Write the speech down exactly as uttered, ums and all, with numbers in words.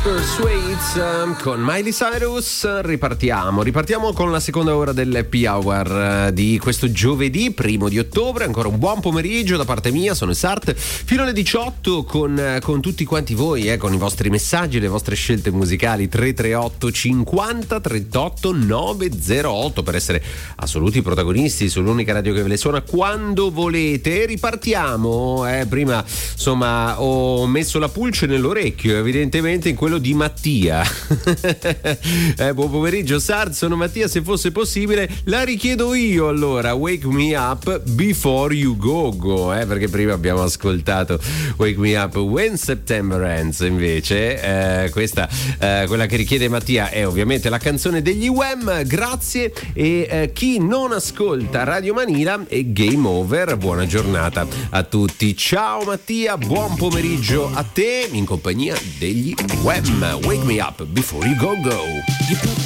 Super Sweets um, con Miley Cyrus. Ripartiamo, ripartiamo con la seconda ora dell'Happy Hour uh, di questo giovedì primo di ottobre. Ancora un buon pomeriggio da parte mia, sono Sart, fino alle diciotto con, uh, con tutti quanti voi, eh, con i vostri messaggi, le vostre scelte musicali. Tre tre otto cinquanta trentotto novecentotto per essere assoluti protagonisti sull'unica radio che ve le suona quando volete. Ripartiamo, eh, prima insomma ho messo la pulce nell'orecchio, evidentemente in quello di Mattia. eh, buon pomeriggio Sart, sono Mattia, se fosse possibile la richiedo io allora, Wake Me Up Before You Go Go, eh, perché prima abbiamo ascoltato Wake Me Up When September Ends, invece eh, questa, eh, quella che richiede Mattia è ovviamente la canzone degli Wham. Grazie, e eh, chi non ascolta Radio Manila è game over. Buona giornata a tutti, ciao Mattia, buon pomeriggio a te in compagnia degli Wham. Wake Me Up Before You Go Go.